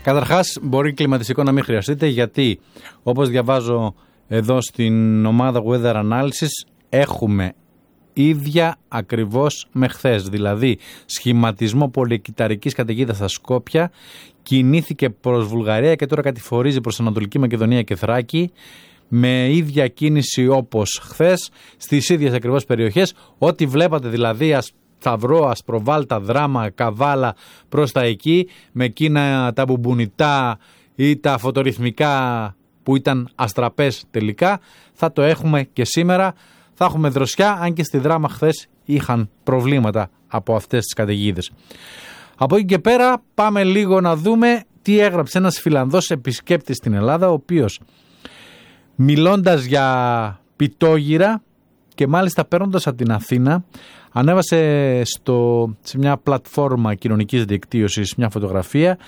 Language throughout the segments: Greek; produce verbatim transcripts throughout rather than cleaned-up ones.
Καταρχάς, μπορεί κλιματιστικό να μην χρειαστείτε, γιατί όπως διαβάζω εδώ στην ομάδα Weather Analysis, έχουμε ίδια ακριβώς με χθες. Δηλαδή, σχηματισμό πολυκυταρικής καταιγίδας στα Σκόπια, κινήθηκε προς Βουλγαρία και τώρα κατηφορίζει προς Ανατολική Μακεδονία και Θράκη, με ίδια κίνηση όπως χθες, στις ίδιες ακριβώς περιοχές. Ό,τι βλέπατε δηλαδή, Σταυρό, Ασπροβάλτα, Δράμα, Καβάλα προς τα εκεί, με εκείνα τα μπουμπουνιτά ή τα φωτορυθμικά που ήταν αστραπές τελικά, θα το έχουμε και σήμερα. Θα έχουμε δροσιά, αν και στη Δράμα χθες είχαν προβλήματα από αυτές τις καταιγίδες. Από εκεί και πέρα πάμε λίγο να δούμε τι έγραψε ένας Φιλανδός επισκέπτης στην Ελλάδα, ο οποίος, μιλώντας για πιτόγυρα και μάλιστα παίρνοντας από την Αθήνα, ανέβασε στο, σε μια πλατφόρμα κοινωνικής δικτύωσης μια φωτογραφία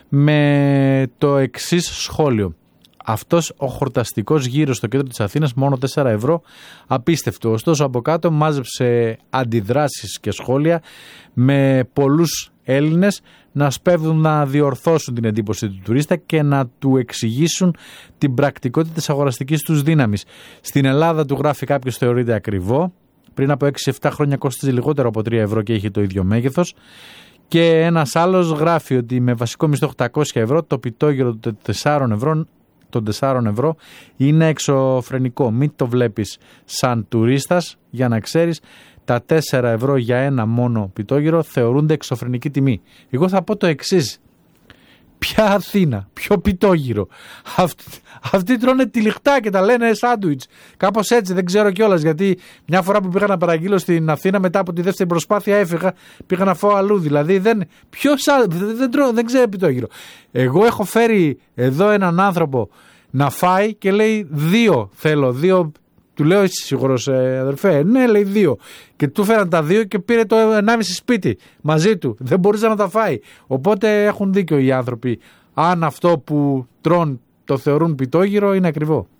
με το εξής σχόλιο. Αυτός ο χορταστικός γύρος στο κέντρο της Αθήνας, μόνο τέσσερα ευρώ, απίστευτο. Ωστόσο από κάτω μάζεψε αντιδράσεις και σχόλια με πολλούς Έλληνες να σπέβδουν να διορθώσουν την εντύπωση του τουρίστα και να του εξηγήσουν την πρακτικότητα της αγοραστικής τους δύναμης. Στην Ελλάδα, του γράφει κάποιος, θεωρείται ακριβό. Πριν από έξι εφτά χρόνια κόστιζε λιγότερο από τρία ευρώ και είχε το ίδιο μέγεθος. Και ένας άλλος γράφει ότι με βασικό μισθό οκτακόσια ευρώ το πιτόγυρο των τεσσάρων ευρώ, των τεσσάρων ευρώ είναι εξωφρενικό. Μην το βλέπεις σαν τουρίστας, για να ξέρεις, τα τέσσερα ευρώ για ένα μόνο πιτόγυρο θεωρούνται εξωφρενική τιμή. Εγώ θα πω το εξής. Ποια Αθήνα, ποιο πιτόγυρο. Αυτοί, αυτοί τρώνε τυλιχτά και τα λένε σάντουιτς. Κάπως έτσι, δεν ξέρω κιόλας, γιατί μια φορά που πήγα να παραγγείλω στην Αθήνα, μετά από τη δεύτερη προσπάθεια έφυγα, πήγα να φάω αλλού. Δηλαδή δεν, ποιος, δεν, δεν, τρώω, δεν ξέρω πιτόγυρο. Εγώ έχω φέρει εδώ έναν άνθρωπο να φάει και λέει δύο θέλω, δύο. Του λέω, είσαι σίγουρος, ε, αδερφέ? Ναι, λέει δύο. Και του φέραν τα δύο και πήρε το ενάμιση σπίτι μαζί του. Δεν μπορούσε να τα φάει. Οπότε έχουν δίκιο οι άνθρωποι. Αν αυτό που τρώνε το θεωρούν πιτόγυρο, είναι ακριβό.